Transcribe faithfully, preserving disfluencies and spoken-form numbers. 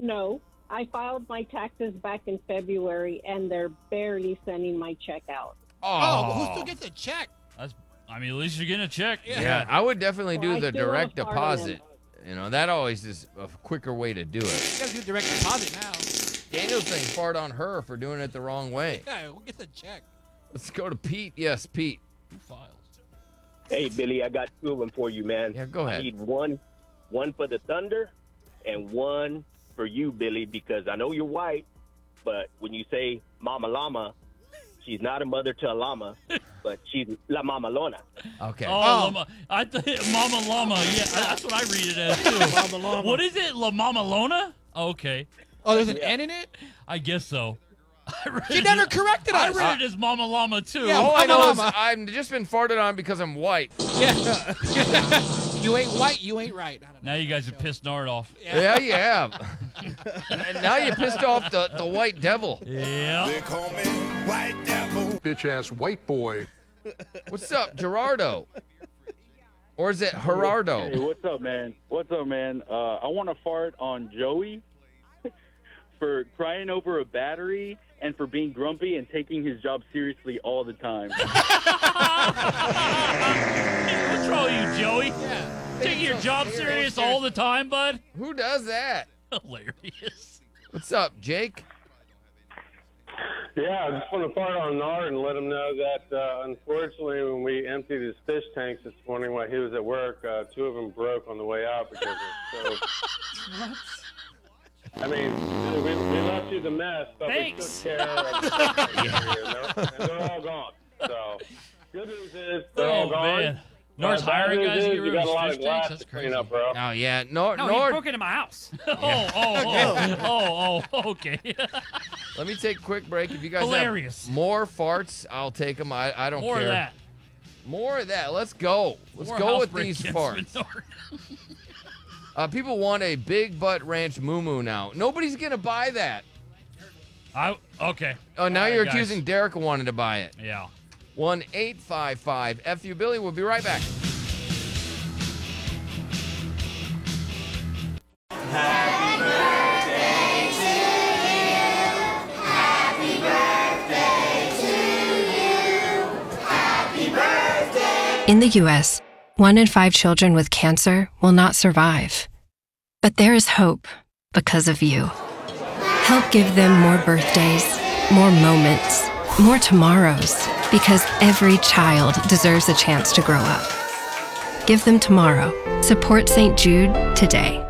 no. I filed my taxes back in February, and they're barely sending my check out. Oh, Oh, well, who oh. still gets a check? That's, I mean, at least you're getting a check. Yeah. Yeah, I would definitely Well, do I the still direct wanna fart on deposit. them. You know, that always is a quicker way to do it. You gotta do direct deposit now. Daniel's saying fart on her for doing it the wrong way. Yeah, who gets a check? Let's go to Pete. Yes, Pete. Who files? Hey, Billy, I got two of them for you, man. Yeah, go I ahead. need one, one for the Thunder, and one for you, Billy, because I know you're white, but when you say Mama Llama, she's not a mother to a llama, but she's La Mama Lona. Okay. Oh, Oh. Llama. I th- Mama Llama. Yeah, that's what I read it as too. Mama Llama. What is it? La Mama Lona? Okay, Oh, there's an N in it? I guess so. I read She it- never corrected I us. read it as Mama Llama too. Yeah, All I Mama know is Llama. I've just been farted on because I'm white. Yeah. You ain't white, you ain't right. I don't know. Now you guys have pissed Nard off. Yeah, you have. And now you pissed off the, the white devil. Yeah. They call me White Devil. Bitch-ass white boy. What's up, Gerardo? Or is it Gerardo? Hey, what's up, man? What's up, man? Uh, I want to fart on Joey for crying over a battery and for being grumpy and taking his job seriously all the time. What's wrong with you, Joey? Yeah. Taking your job serious all the time, bud? Who does that? Hilarious. What's up, Jake? Yeah, I just want to fart on Nard and let him know that, uh, unfortunately, when we emptied his fish tanks this morning while he was at work, uh, two of them broke on the way out because of so. I mean, we, we left you the mess, but Thanks. we took care of it. and, they're, and they're all gone. So, good news is they're all Oh, gone. man. Nard's Uh, bad hiring news guys is to get you rid got of a lot his of fish tanks? glass That's to clean crazy. up, bro. Oh, yeah. Nord, No, he Nord. broke into my house. Oh, oh, oh, oh, oh, okay. Let me take a quick break. If you guys Hilarious. have more farts, I'll take them. I, I don't More care. of that. More of that. Let's go. Let's More go house with these break-ins farts. for Nard. Uh, people want a Big Butt Ranch Moo now. Nobody's going to buy that. I, okay. Oh, now All right, you're guys. accusing Derek of wanting to buy it. Yeah. one eight five five F U Billy. We'll be right back. In the U S, one in five children with cancer will not survive. But there is hope because of you. Help give them more birthdays, more moments, more tomorrows, because every child deserves a chance to grow up. Give them tomorrow. Support Saint Jude today.